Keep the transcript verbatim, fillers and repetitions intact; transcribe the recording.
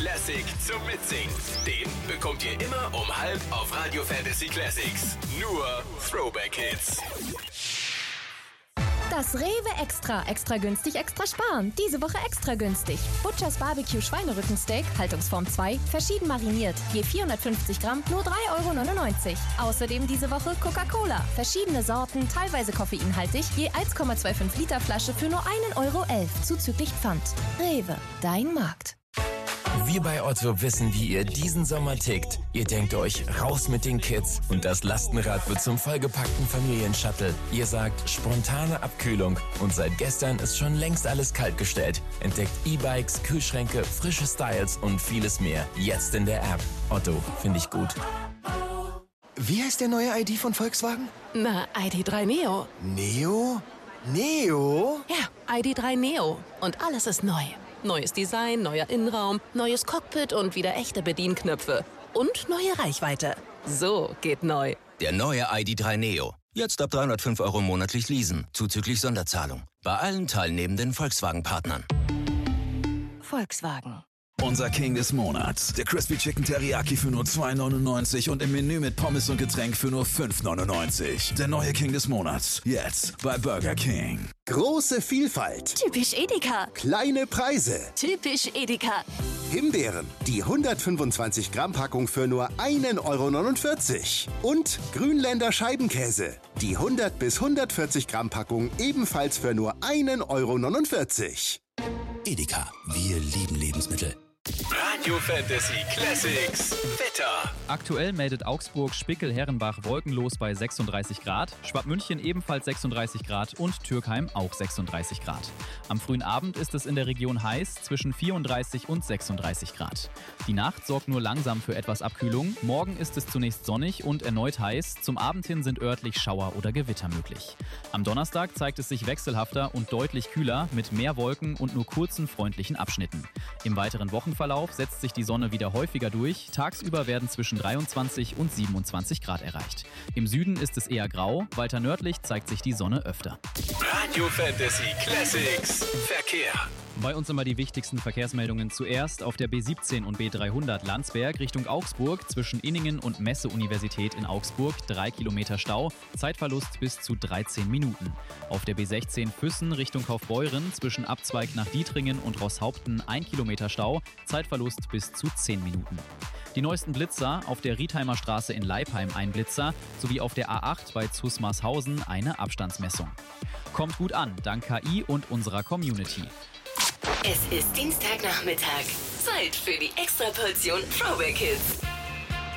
Classic zum Mitsingen. Den bekommt ihr immer um halb auf Radio Fantasy Classics. Nur Throwback Hits. Das Rewe Extra. Extra günstig, extra sparen. Diese Woche extra günstig. Butchers Barbecue Schweinerückensteak, Haltungsform zwei, verschieden mariniert. Je vierhundertfünfzig Gramm, nur drei Euro neunundneunzig. Außerdem diese Woche Coca-Cola. Verschiedene Sorten, teilweise koffeinhaltig, je eins Komma fünfundzwanzig Liter Flasche für nur ein Euro elf, zuzüglich Pfand. Rewe, dein Markt. Wir bei Otto wissen, wie ihr diesen Sommer tickt. Ihr denkt euch, raus mit den Kids und das Lastenrad wird zum vollgepackten Familienshuttle. Ihr sagt, spontane Abkühlung und seit gestern ist schon längst alles kaltgestellt. Entdeckt E-Bikes, Kühlschränke, frische Styles und vieles mehr. Jetzt in der App. Otto, finde ich gut. Wie heißt der neue I D von Volkswagen? Na, I D drei Neo. Neo? Neo? Ja, I D drei Neo. Und alles ist neu. Neues Design, neuer Innenraum, neues Cockpit und wieder echte Bedienknöpfe. Und neue Reichweite. So geht neu. Der neue I D drei Neo. Jetzt ab dreihundertfünf Euro monatlich leasen, zuzüglich Sonderzahlung. Bei allen teilnehmenden Volkswagen-Partnern. Volkswagen. Unser King des Monats. Der Crispy Chicken Teriyaki für nur zwei neunundneunzig und im Menü mit Pommes und Getränk für nur fünf neunundneunzig. Der neue King des Monats. Jetzt bei Burger King. Große Vielfalt. Typisch Edeka. Kleine Preise. Typisch Edeka. Himbeeren. Die hundertfünfundzwanzig Gramm Packung für nur ein Euro neunundvierzig. Und Grünländer Scheibenkäse. Die hundert bis hundertvierzig Gramm Packung ebenfalls für nur ein Euro neunundvierzig. Edeka. Wir lieben Lebensmittel. Radio Fantasy Classics Wetter. Aktuell meldet Augsburg Spickel-Herrenbach wolkenlos bei sechsunddreißig Grad, Schwabmünchen ebenfalls sechsunddreißig Grad und Türkheim auch sechsunddreißig Grad. Am frühen Abend ist es in der Region heiß, zwischen vierunddreißig und sechsunddreißig Grad. Die Nacht sorgt nur langsam für etwas Abkühlung. Morgen ist es zunächst sonnig und erneut heiß. Zum Abend hin sind örtlich Schauer oder Gewitter möglich. Am Donnerstag zeigt es sich wechselhafter und deutlich kühler mit mehr Wolken und nur kurzen freundlichen Abschnitten. Im weiteren Wochenverlauf setzt sich die Sonne wieder häufiger durch. Tagsüber werden zwischen dreiundzwanzig und siebenundzwanzig Grad erreicht. Im Süden ist es eher grau, weiter nördlich zeigt sich die Sonne öfter. Radio Fantasy Classics Verkehr. Bei uns immer die wichtigsten Verkehrsmeldungen zuerst auf der B siebzehn und B dreihundert Landsberg Richtung Augsburg zwischen Inningen und Messe-Universität in Augsburg drei Kilometer Stau, Zeitverlust bis zu dreizehn Minuten. Auf der B sechzehn Füssen Richtung Kaufbeuren zwischen Abzweig nach Dietringen und Rosshaupten ein Kilometer Stau, Zeitverlust bis zu zehn Minuten. Die neuesten Blitzer auf der Rietheimer Straße in Leipheim ein Blitzer sowie auf der A acht bei Zusmarshausen eine Abstandsmessung. Kommt gut an, dank K I und unserer Community. Es ist Dienstagnachmittag. Zeit für die Extraportion Throwback Hits.